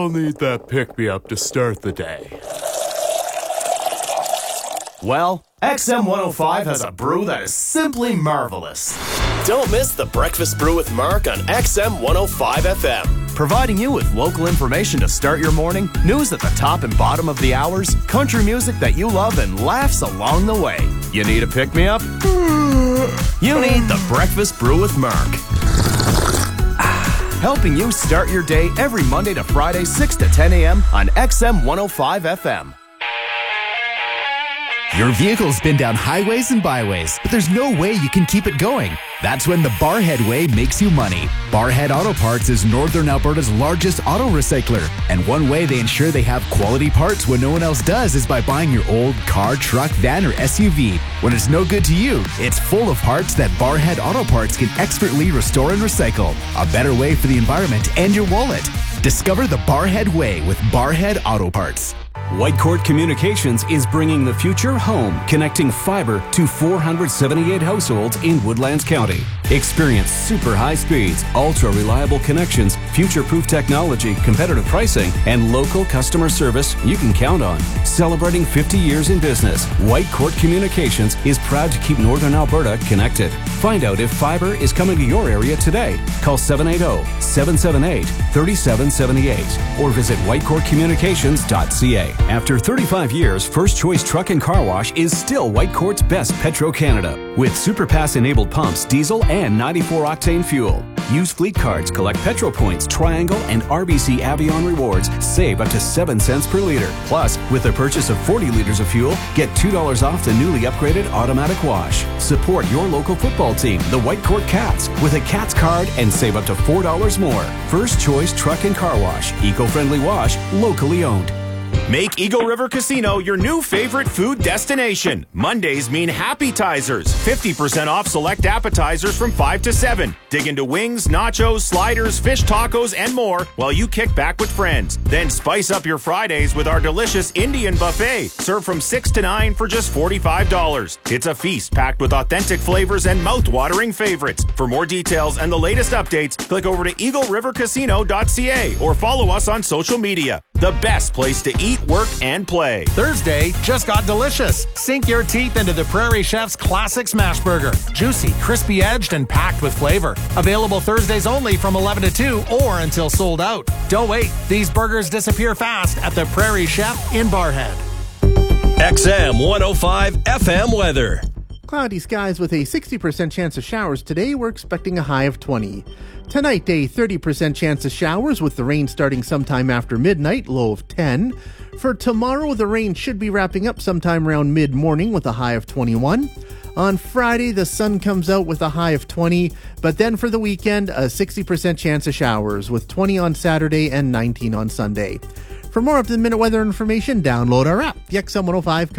all need that pick-me-up to start the day. Well, XM105 has a brew that is simply marvelous. Don't miss the Breakfast Brew with Mark on XM105 FM. Providing you with local information to start your morning, news at the top and bottom of the hours, country music that you love, and laughs along the way. You need a pick-me-up? You need the Breakfast Brew with Mark. Helping you start your day every Monday to Friday, 6 to 10 a.m. on XM105 FM. Your vehicle's been down highways and byways, but there's no way you can keep it going. That's when the Barhead Way makes you money. Barhead Auto Parts is Northern Alberta's largest auto recycler, and one way they ensure they have quality parts when no one else does is by buying your old car, truck, van, or SUV. When it's no good to you, it's full of parts that Barhead Auto Parts can expertly restore and recycle. A better way for the environment and your wallet. Discover the Barhead Way with Barhead Auto Parts. Whitecourt Communications is bringing the future home, connecting fiber to 478 households in Woodlands County. Experience super high speeds, ultra reliable connections, future-proof technology, competitive pricing, and local customer service you can count on. Celebrating 50 years in business, Whitecourt Communications is proud to keep Northern Alberta connected. Find out if fiber is coming to your area today. Call 780-778-3778 or visit whitecourtcommunications.ca. After 35 years, First Choice Truck and Car Wash is still Whitecourt's best Petro-Canada. With Superpass-enabled pumps, diesel, and 94-octane fuel. Use fleet cards, collect Petro Points, Triangle, and RBC Avion rewards. Save up to 7 cents per liter. Plus, with the purchase of 40 liters of fuel, get $2 off the newly upgraded automatic wash. Support your local football team, the Whitecourt Cats, with a Cats card and save up to $4 more. First Choice Truck and Car Wash. Eco-friendly wash, locally owned. Make Eagle River Casino your new favorite food destination. Mondays mean Happytizers. 50% off select appetizers from 5 to 7. Dig into wings, nachos, sliders, fish tacos, and more while you kick back with friends. Then spice up your Fridays with our delicious Indian buffet. Served from 6 to 9 for just $45. It's a feast packed with authentic flavors and mouth-watering favorites. For more details and the latest updates, click over to eaglerivercasino.ca or follow us on social media. The best place to eat, work, and play. Thursday just got delicious. Sink your teeth into the Prairie Chef's Classic Smash Burger. Juicy, crispy edged, and packed with flavor. Available Thursdays only from 11 to 2 or until sold out. Don't wait. These burgers disappear fast at the Prairie Chef in Barhead. XM105 FM weather. Cloudy skies with a 60% chance of showers today. We're expecting a high of 20. Tonight, a 30% chance of showers with the rain starting sometime after midnight, low of 10. For tomorrow, the rain should be wrapping up sometime around mid-morning with a high of 21. On Friday, the sun comes out with a high of 20, but then for the weekend, a 60% chance of showers with 20 on Saturday and 19 on Sunday. For more up-to-the-minute weather information, download our app, the XM105